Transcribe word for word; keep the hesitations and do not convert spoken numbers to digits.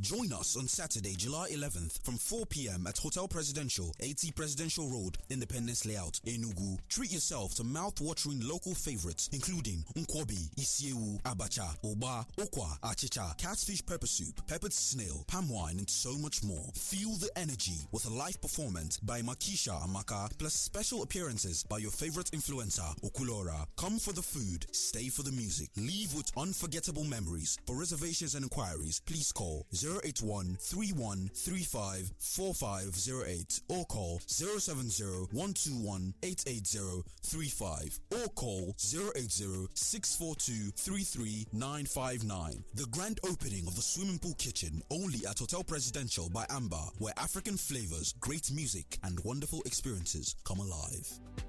Join us on Saturday, July eleventh from four p.m. at Hotel Presidential, eighty Presidential Road, Independence Layout, Enugu. Treat yourself to mouth-watering local favorites including nkwobi, isiewu, abacha, oba, okwa, achicha, catfish pepper soup, peppered snail, palm wine, and so much more. Feel the energy with a live performance by Makisha Amaka, plus special appearances by your favorite influencer, Okulora. Come for the food, stay for the music. Leave with unforgettable memories. For reservations and inquiries, please call zero eight one, three one three five, four five zero eight or call zero seven zero, one two one, eight eight zero three five or call zero eight zero, six four two, three three nine five nine. The grand opening of the swimming pool kitchen only at Hotel Presidential by Amber, where African flavors, great music and wonderful experiences come alive.